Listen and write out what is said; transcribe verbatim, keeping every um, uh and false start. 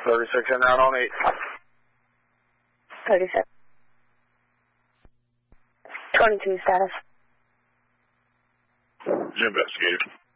thirty-six and out on eight. thirty-six. twenty-two status. Your investigator.